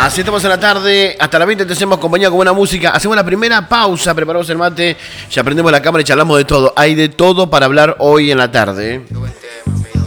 Así estamos en la tarde, hasta las 20 te hacemos compañía con buena música. Hacemos la primera pausa, preparamos el mate, ya prendemos la cámara y charlamos de todo. Hay de todo para hablar hoy en la tarde.